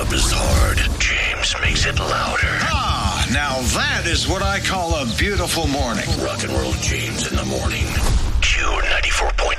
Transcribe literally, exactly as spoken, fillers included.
up is hard. James makes it louder. Ah, now that is what I call a beautiful morning. Rock and Roll James in the morning. Q ninety-four point